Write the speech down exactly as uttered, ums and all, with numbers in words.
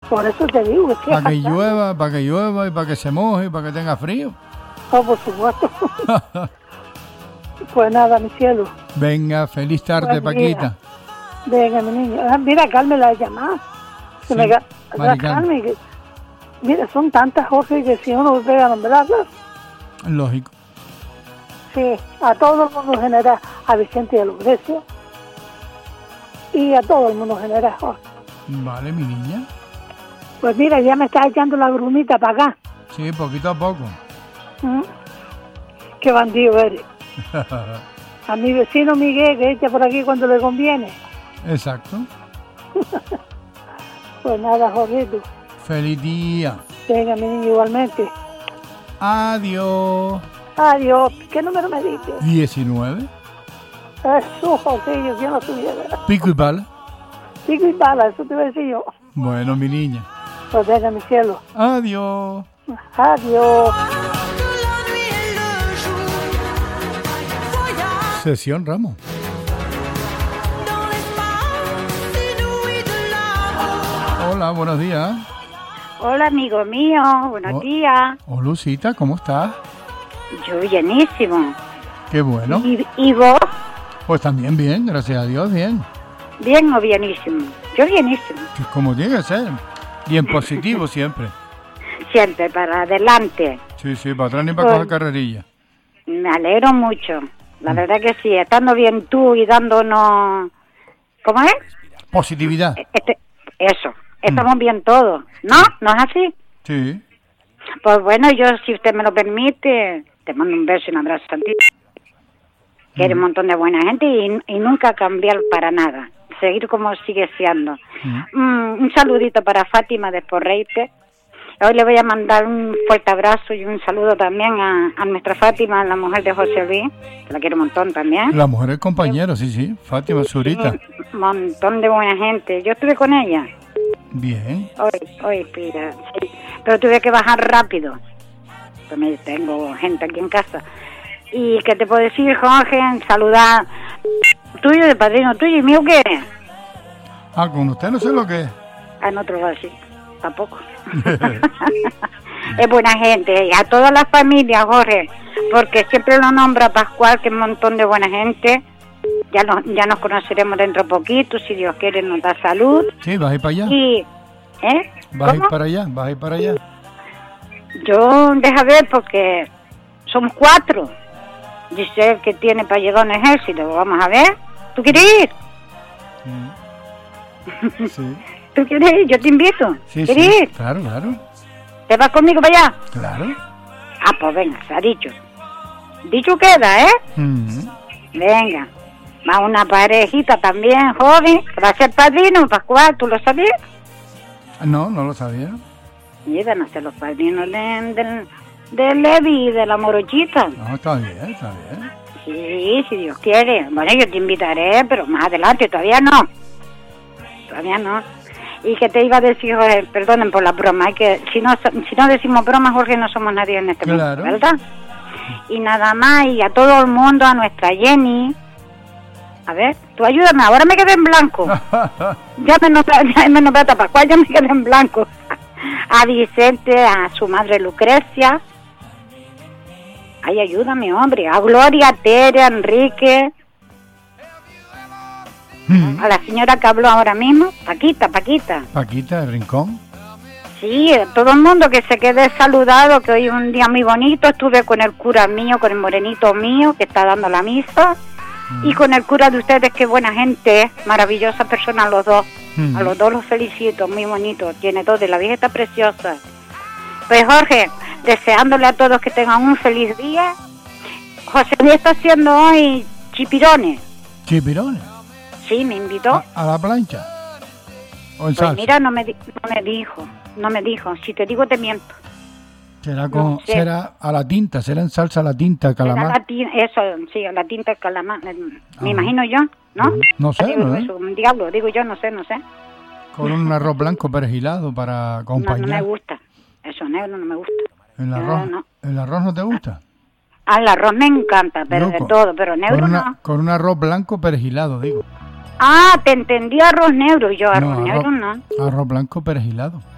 Por eso te digo. Es que para que llueva, para que llueva y para que se moje y para que tenga frío. Oh, por supuesto. Pues nada, mi cielo. Venga, feliz tarde, Pues Paquita. Venga, mi niño. Ah, mira, Carmen la ha llamado. Sí, Me, la Mari Carmen, que, mira, son tantas Jorge que si uno pega a nombrarlas, Lógico. sí, a todo el mundo en general, a Vicente de Lucrecia y a todo el mundo en general, Jorge. Vale, mi niña. Pues mira, ya me está echando la brumita para acá. Sí, poquito a poco. ¿Mm? Qué bandido eres. A mi vecino Miguel, que echa por aquí cuando le conviene. Exacto. Pues nada, Jorgito. Feliz día. Venga, mi niño, igualmente. Adiós. Adiós. ¿Qué número me diste? diecinueve. Eso, José, yo no supiera. Pico y pala. Pico y pala, eso te voy a decir yo. Bueno, mi niña. Pues venga, mi cielo. Adiós. Adiós. Sesión Ramos. Hola, buenos días. Hola, amigo mío, buenos Oh. días. Oh, Lucita, ¿cómo estás? Yo bienísimo. Qué bueno. ¿Y, y vos? Pues también bien, gracias a Dios, bien. ¿Bien o bienísimo? Yo bienísimo. Que como tiene que ser. Bien positivo siempre. Siempre para adelante. Sí, sí, para atrás ni para Pues- coger carrerilla. Me alegro mucho. La verdad que sí, estando bien tú y dándonos... ¿Cómo es? Positividad. Este, eso, estamos bien todos. ¿No? ¿No es así? Sí. Pues bueno, yo, si usted me lo permite, te mando un beso y un abrazo a ti. Que eres un montón de buena gente y, y nunca cambiar para nada. Seguir como sigue siendo. Mm, un saludito para Fátima de Porreite. Hoy le voy a mandar un fuerte abrazo y un saludo también a, a nuestra Fátima, la mujer de José Luis, que la quiero un montón también. La mujer es compañera, sí, sí. Fátima Zurita. Un montón de buena gente. Yo estuve con ella. Bien. Hoy, hoy, pira, sí. Pero tuve que bajar rápido. También tengo gente aquí en casa. Y que te puedo decir, Jorge, saludar tuyo, de padrino tuyo y mío, ¿qué? Ah, con usted no sé lo que es. Ah, no te lo voy a decir, tampoco. Es buena gente, y a todas las familias, Jorge, porque siempre lo nombra Pascual, que es un montón de buena gente. Ya nos, ya nos conoceremos dentro de poquito, si Dios quiere nos da salud. Sí, vas a ir para allá. Y, ¿eh? Vas a ir ¿Cómo? para allá, vas a ir para allá. Yo, deja ver, porque somos cuatro. Dice él que tiene para llegar a un ejército. Vamos a ver. ¿Tú quieres ir? Mm. Sí. ¿Tú quieres ir? Yo te invito. Sí, ¿Quieres sí. ir? Claro, claro. ¿Te vas conmigo para allá? Claro. Ah, pues venga, se ha dicho. Dicho queda, ¿eh? Mm. Venga. Va una parejita también, joven, que va a ser padrino, Pascual, ¿tú lo sabías? No, no lo sabía. Y van a ser los padrinos de, de, de Levi y de la Morochita. No, está bien, está bien. Sí, si Dios quiere. Bueno, yo te invitaré, pero más adelante, todavía no. Todavía no. Y que te iba a decir, Jorge, perdonen por la broma, es que si no, si no decimos broma, Jorge, no somos nadie en este Claro. mundo, ¿verdad? Y nada más, y a todo el mundo, a nuestra Jenny. A ver, tú ayúdame, ahora me quedé en blanco. Ya me nombraste, ya me nombraste a Pascual, ya me quedé en blanco. A Vicente, a su madre Lucrecia. Ay, ayúdame, hombre. A Gloria, a Tere, a Enrique. Mm. A la señora que habló ahora mismo. Paquita, Paquita. Paquita, el rincón. Sí, todo el mundo que se quede saludado, que hoy es un día muy bonito. Estuve con el cura mío, con el morenito mío, que está dando la misa. Mm. Y con el cura de ustedes, qué buena gente, maravillosa persona los dos. Mm. A los dos los felicito, muy bonito. Tiene todo, y la vieja está preciosa. Pues Jorge, deseándole a todos que tengan un feliz día. José Luis está haciendo hoy chipirones. Chipirones. Sí, me invitó. A, a la plancha. O en Pues salsa. mira, no me, di- no me dijo, no me dijo. Si te digo, te miento. Será, con, no sé. será a la tinta, será en salsa a la tinta, Era calamar. la tin- eso, sí, la tinta de calamar, eh, Ah. me imagino yo, ¿no? No sé, Digo, ¿no? eso, un diablo, digo yo, no sé, no sé. Con un arroz blanco perejilado para No, no acompañar. me gusta. Eso negro no me gusta. ¿El No, arroz, no. ¿El arroz no te gusta? Al arroz me encanta, pero No, de con- todo, pero negro con, una- no. con un arroz blanco perejilado, digo. Ah, te entendí arroz negro, y yo arroz No, negro no. Arroz blanco perejilado.